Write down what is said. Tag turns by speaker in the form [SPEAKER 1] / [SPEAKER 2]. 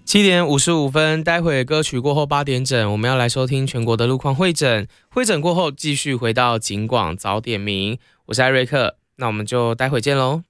[SPEAKER 1] 7:55，待会歌曲过后8点整，我们要来收听全国的路况会诊。会诊过后，继续回到警广早点名，我是艾瑞克，那我们就待会见喽。